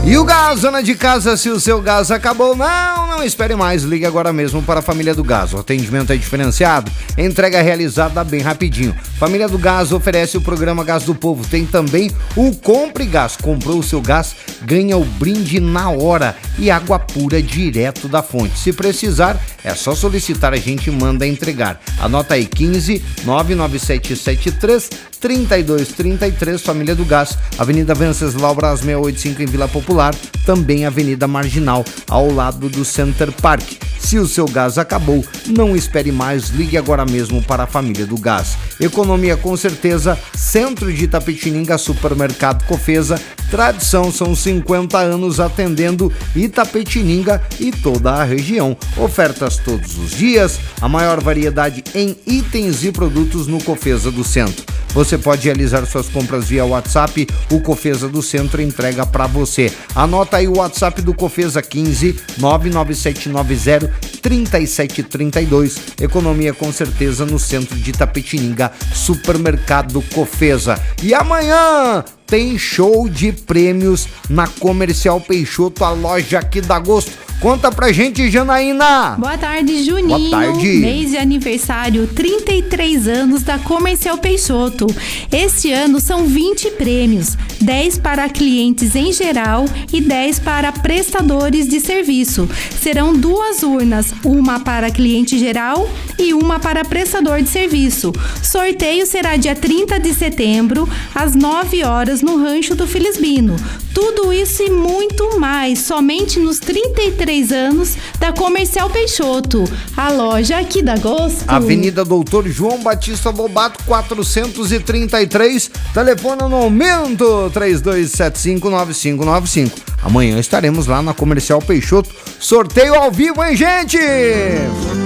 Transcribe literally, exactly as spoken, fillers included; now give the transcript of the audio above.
E o gás, dona de casa, se o seu gás acabou, não, não espere mais, ligue agora mesmo para a Família do Gás. O atendimento é diferenciado, entrega realizada bem rapidinho. Família do Gás oferece o programa Gás do Povo, tem também o Compre Gás. Comprou o seu gás, ganha o brinde na hora e água pura direto da fonte. Se precisar, é só solicitar, a gente manda entregar. Anota aí, quinze, nove nove sete sete três, trinta e dois trinta e três, Família do Gás, Avenida Venceslau Braz seiscentos e oitenta e cinco em Vila Popular, também Avenida Marginal, ao lado do Center Park. Se o seu gás acabou, não espere mais, ligue agora mesmo para a Família do Gás. Economia com certeza, Centro de Itapetininga, Supermercado Cofesa, tradição, são cinquenta anos atendendo Itapetininga e toda a região. Ofertas todos os dias, a maior variedade em itens e produtos no Cofesa do Centro. Você pode realizar suas compras via WhatsApp, o Cofesa do Centro entrega para você. Anota aí o WhatsApp do Cofesa, quinze, nove nove sete nove zero, trinta e sete trinta e dois. Economia com certeza no centro de Itapetininga, Supermercado Cofesa. E amanhã tem show de prêmios na Comercial Peixoto, a loja aqui da Gosto. Conta pra gente, Janaína. Boa tarde, Juninho. Boa tarde. Mês de aniversário, trinta e três anos da Comercial Peixoto. Este ano são vinte prêmios, dez para clientes em geral e dez para prestadores de serviço. Serão duas urnas, uma para cliente geral e uma para prestador de serviço. Sorteio será dia trinta de setembro, às nove horas, no Rancho do Felisbino. Tudo isso e muito mais, somente nos trinta e três anos da Comercial Peixoto, a loja aqui da Gosto. Avenida Doutor João Batista Lobato, quatrocentos e trinta e três, telefone no aumento três dois sete cinco nove cinco nove cinco. Amanhã estaremos lá na Comercial Peixoto, sorteio ao vivo, hein, gente?